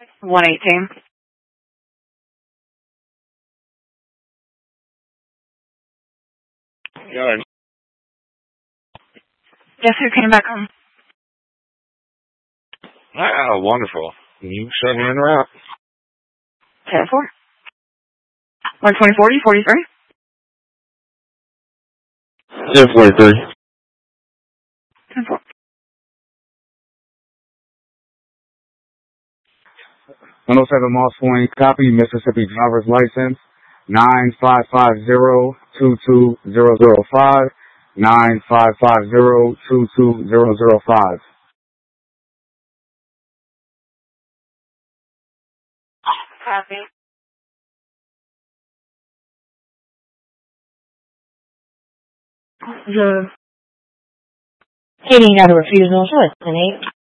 118. Yeah. Guess who came back home? Ah, wonderful. You shut me in the route. 10-4. 120-40, 43. 10-43. 10-4. 107 Moss Point, copy Mississippi driver's license 9550-22005, 9550-22005. Copy. Getting out of refusal, so it's an 8.